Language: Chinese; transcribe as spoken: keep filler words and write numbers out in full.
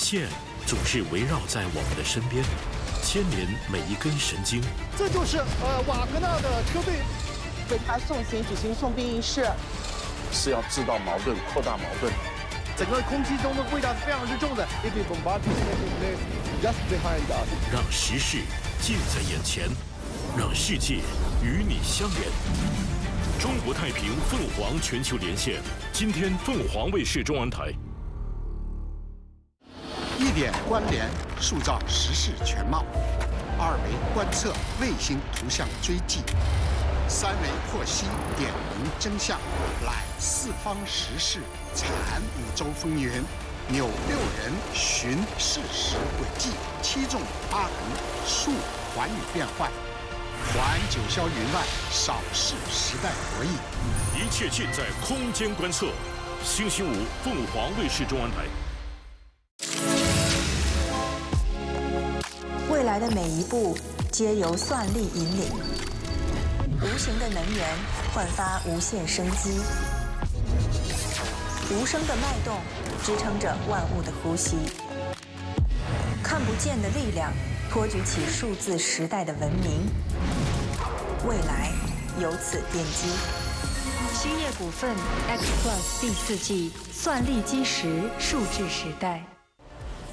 线总是围绕在我们的身边，牵连每一根神经。 这就是呃瓦格纳的车队为他送行举行送殡仪式， 是要制造矛盾、扩大矛盾。 整个空气中的味道是非常之重的。If we bombard just behind us， 让时事近在眼前，让世界与你相连。中国太平凤凰全球连线，今天凤凰卫视中文台。 一点关联，塑造时事全貌；二维观测，卫星图像追迹；三维获悉，点明真相。揽四方时事，产五洲风云，纽六人，寻事实轨迹，七纵八横，述寰宇变幻。环九霄云外，扫视时代博弈。 一切尽在空间观测。星期五，凤凰卫视中文台。 未来的每一步皆由算力引领，无形的能源焕发无限生机，无声的脉动支撑着万物的呼吸，看不见的力量托举起数字时代的文明，未来由此奠基。 兴业股份 X Plus 第四季算力基石数字时代。